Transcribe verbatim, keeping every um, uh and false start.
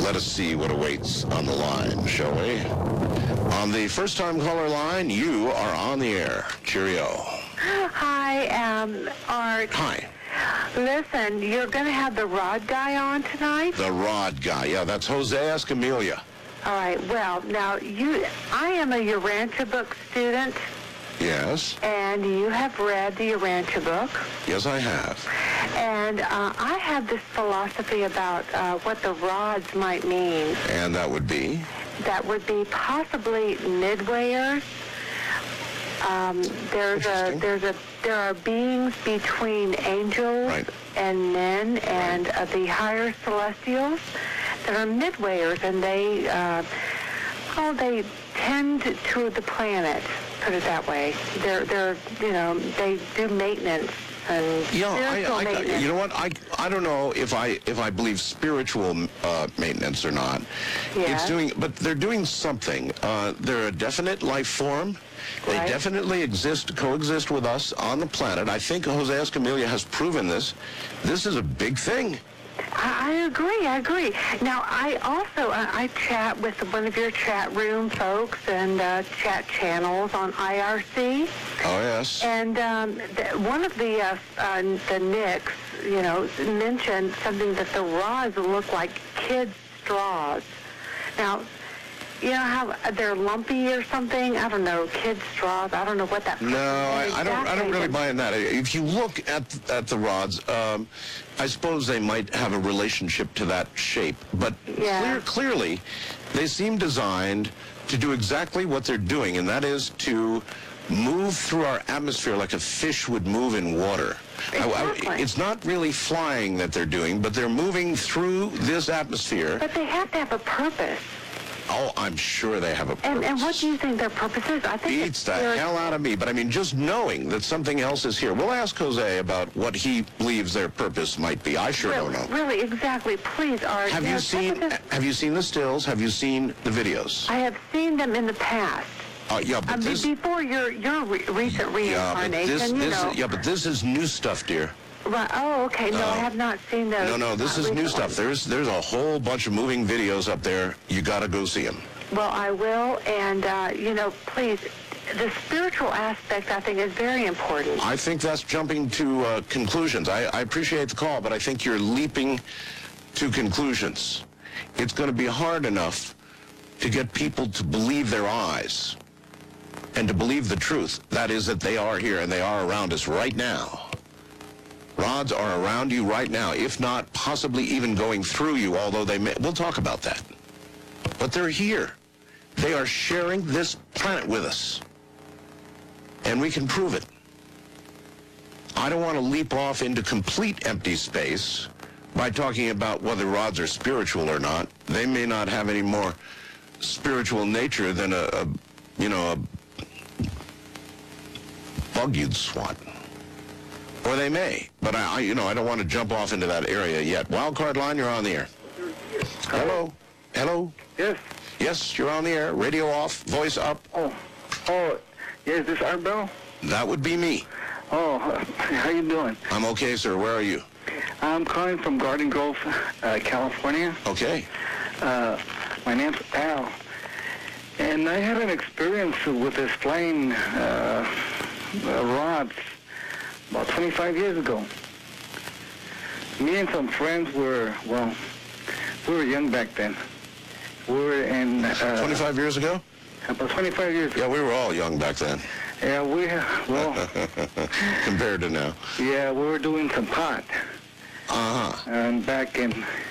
let us see what awaits on the line, shall we? On the first-time caller line, you are on the air. Cheerio. Hi, um, Art. Hi. Listen, you're going to have the Rod guy on tonight? The Rod guy. Yeah, that's Jose Escamilla. All right. Well, now, you, I am a Urantia book student. Yes. And you have read the Urantia book. Yes, I have. And uh, I have this philosophy about uh, what the rods might mean. And that would be? That would be possibly midwayers. Um, there's a there's a there are beings between angels right. and men and uh, the higher celestials that are midwayers, and they uh, oh they tend to the planet. Put it that way. They're they're you know they do maintenance. And yeah, I, I, maintenance. you know what? I I don't know if I if I believe spiritual uh, maintenance or not. Yeah. It's doing, but they're doing something. Uh, they're a definite life form. They right. definitely exist, coexist with us on the planet. I think Jose Escamilla has proven this. This is a big thing. I agree, I agree. Now, I also, uh, I chat with one of your chat room folks and uh, chat channels on I R C. Oh, yes. And um, th- one of the, uh, uh, the Nicks, you know, mentioned something that the rods look like kids' straws. Now, you know how they're lumpy or something? I don't know, kids' straws. I don't know what that. No, I, exactly I don't. I don't really buy in that. If you look at at the rods, um, I suppose they might have a relationship to that shape. But yeah. clear, clearly, they seem designed to do exactly what they're doing, and that is to move through our atmosphere like a fish would move in water. Exactly. I, I, it's not really flying that they're doing, but they're moving through this atmosphere. But they have to have a purpose. Oh, I'm sure they have a purpose. And, and what do you think their purpose is? I think Beats the hell out of me. But I mean, just knowing that something else is here. We'll ask Jose about what he believes their purpose might be. I sure really, don't know. Really, exactly. Please, Art. Have you you know, seen? Have you seen the stills? Have you seen the videos? I have seen them in the past. Uh, yeah, but I mean, this. before your your re- recent Yeah, but reincarnation, this, you this, know. yeah, but this is new stuff, dear. Right. Oh, okay. No, Uh, I have not seen those. No, no, this uh, is new recently. stuff. There's there's a whole bunch of moving videos up there. You got to go see them. Well, I will, and, uh, you know, please, the spiritual aspect, I think, is very important. I think that's jumping to uh, conclusions. I, I appreciate the call, but I think you're leaping to conclusions. It's going to be hard enough to get people to believe their eyes and to believe the truth. That is that they are here and they are around us right now. Rods are around you right now, if not possibly even going through you, although they may. We'll talk about that. But they're here. They are sharing this planet with us. And we can prove it. I don't want to leap off into complete empty space by talking about whether rods are spiritual or not. They may not have any more spiritual nature than a, a you know, a bug you'd swat. Or they may. But, I, I, you know, I don't want to jump off into that area yet. Wildcard line, you're on the air. Hello? Hello? Yes. Yes, you're on the air. Radio off, voice up. Oh, oh, yeah, is this Art Bell? That would be me. Oh, how you doing? I'm okay, sir. Where are you? I'm calling from Garden Grove, uh, California. Okay. Uh, my name's Al. And I had an experience with this flying uh, uh, rods about twenty-five years ago. Me and some friends were, well, we were young back then. We were in... Uh, twenty-five years ago? About twenty-five years ago. Yeah, we were all young back then. Yeah, we, well... Compared to now. Yeah, we were doing some pot. Uh-huh. And back in